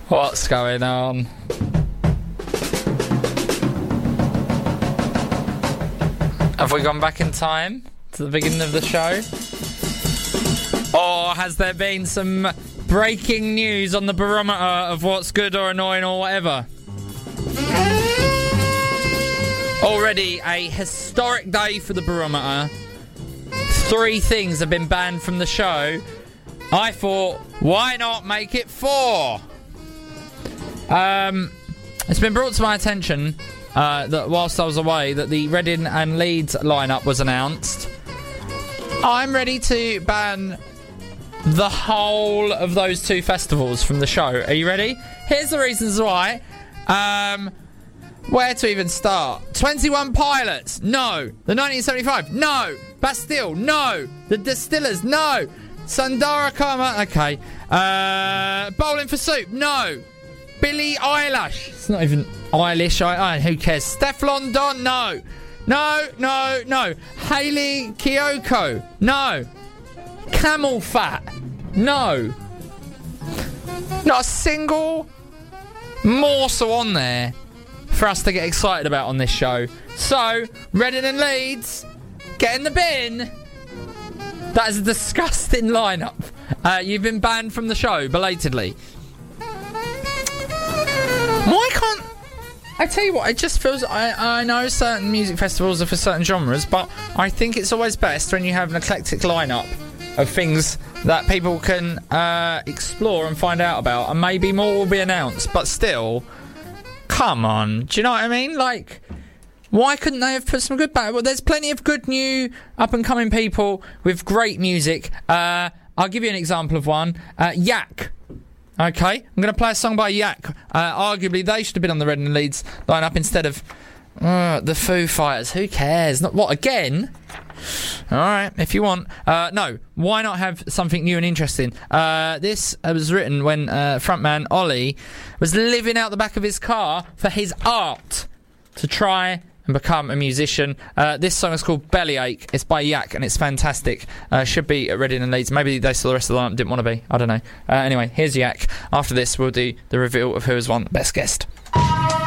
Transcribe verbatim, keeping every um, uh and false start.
What's going on? Have we gone back in time to the beginning of the show? Or has there been some breaking news on the barometer of what's good or annoying or whatever? Already a historic day for the barometer. Three things have been banned from the show. I thought, why not make it four? Um, it's been brought to my attention uh, that whilst I was away, that the Reading and Leeds lineup was announced. I'm ready to ban the whole of those two festivals from the show. Are you ready? Here's the reasons why. Um, where to even start? twenty-one Pilots, no. The nineteen seventy-five, no. Bastille, no. The Distillers, no. Sundara Karma, okay. Uh, Bowling for Soup, no. Billie Eilish, it's not even Eilish, I, I, who cares? Stefflon Don, no. No, no, no. Hayley Kiyoko, no. Camel Fat, no. Not a single morsel on there for us to get excited about on this show. So, Reading and Leeds, get in the bin. That is a disgusting lineup. Uh, you've been banned from the show, belatedly. Why can't... I tell you what, it just feels... I, I know certain music festivals are for certain genres, but I think it's always best when you have an eclectic lineup of things that people can uh, explore and find out about, and maybe more will be announced, but still, come on, do you know what I mean? Like, why couldn't they have put some good back? Well, there's plenty of good new up-and-coming people with great music. Uh, I'll give you an example of one. Uh, Yak. Okay, I'm going to play a song by Yak. Uh, arguably, they should have been on the Reading and Leeds lineup instead of uh, the Foo Fighters. Who cares? Not what, again? Alright, if you want. Uh, no, why not have something new and interesting? Uh, this was written when uh, frontman Ollie was living out the back of his car for his art to try and become a musician. Uh, this song is called Bellyache. It's by Yak and it's fantastic. Uh, should be at Reading and Leeds. Maybe they saw the rest of the lineup, didn't want to be. I don't know. Uh, anyway, here's Yak. After this, we'll do the reveal of who has won Best Guest.